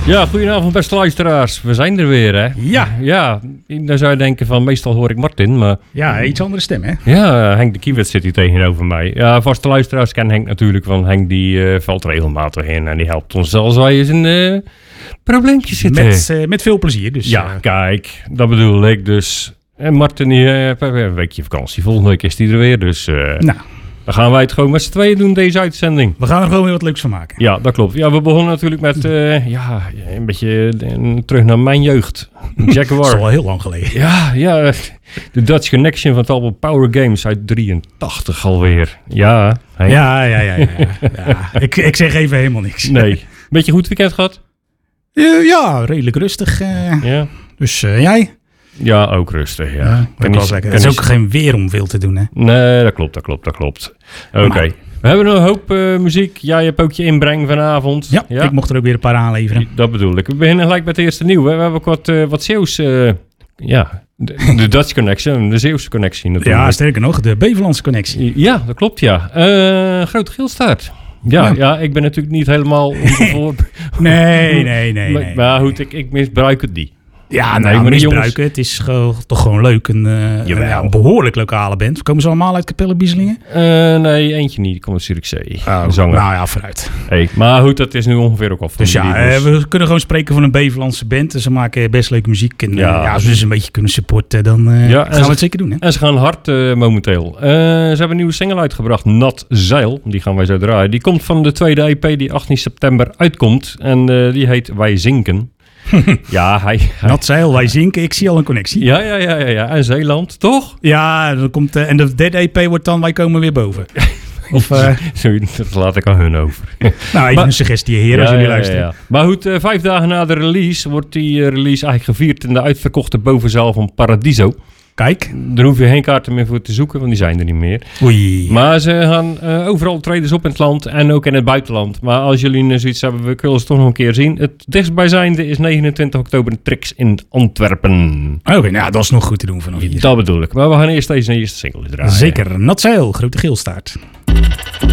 Ja, goedenavond beste luisteraars. We zijn er weer, hè? Ja. Dan zou je denken van, meestal hoor ik Martin, maar... Ja, iets andere stem, hè? Ja, Henk de Kiewit zit hier tegenover mij. Ja, vaste luisteraars kennen Henk natuurlijk, want Henk die valt regelmatig in en die helpt ons als wij eens in probleempjes zitten. Met veel plezier, dus... Ja, kijk, dat bedoel ik dus. En Martin, die heeft een weekje vakantie. Volgende week is hij er weer, dus... Nou... Dan gaan wij het gewoon met z'n tweeën doen, deze uitzending. We gaan er gewoon weer wat leuks van maken. Ja, dat klopt. Ja, we begonnen natuurlijk met een beetje terug naar mijn jeugd. Jaguar. Dat is al heel lang geleden. Ja, de Dutch Connection van het album Power Games uit 83 alweer. Ja. Hey. Ja. Ik zeg even helemaal niks. Nee. Beetje goed weekend gehad? Ja, redelijk rustig. Ja. Dus jij? Ja, ook rustig, ja. Het is ook geen weer om veel te doen, hè? Nee, dat klopt. Oké. We hebben nog een hoop muziek. Jij hebt ook je inbreng vanavond. Ja, ik mocht er ook weer een paar aanleveren. Dat bedoel ik. We beginnen gelijk met de eerste nieuwe. We hebben ook wat Zeeuws... de Dutch Connection, de Zeeuwse connectie natuurlijk. Ja, sterker nog, de Beverlandse connectie. Ja, dat klopt, ja. Grote Geelstaart. Ja, ik ben natuurlijk niet helemaal... Nee. Maar goed, ik misbruik het niet. Ja, maar misbruiken. Het is toch gewoon leuk. Een behoorlijk lokale band. Komen ze allemaal uit Capelle Bieselingen? Nee, eentje niet. Die komt uit Zierikzee. Nou ja, vooruit. Hey, maar goed, dat is nu ongeveer ook al van. Dus we kunnen gewoon spreken van een Beverlandse band. En ze maken best leuke muziek. En als we ze een beetje kunnen supporten, dan gaan we het zeker doen. Hè? En ze gaan hard momenteel. Ze hebben een nieuwe single uitgebracht, Nat Zeil. Die gaan wij zo draaien. Die komt van de tweede EP die 18 september uitkomt. En die heet Wij Zinken. Ja, hij... Nat Zeil, Wij Zinken, ik zie al een connectie. Ja. En Zeeland, toch? Ja, dan komt, en de derde EP wordt dan Wij Komen Weer Boven. Of, dat laat ik aan hun over. Nou, even een suggestie, heren, als jullie luisteren. Ja. Maar goed, 5 dagen na de release wordt die release eigenlijk gevierd in de uitverkochte bovenzaal van Paradiso. Kijk. Daar hoef je geen kaarten meer voor te zoeken, want die zijn er niet meer. Oei. Maar ze gaan overal traders op in het land en ook in het buitenland. Maar als jullie zoiets hebben, we willen ze toch nog een keer zien. Het dichtstbijzijnde is 29 oktober Trix in Antwerpen. Oké, nou dat is nog goed te doen vanaf hier. Dat bedoel ik. Maar we gaan eerst deze eerste single draaien. Zeker. Nat Zeil, Grote Geelstaart.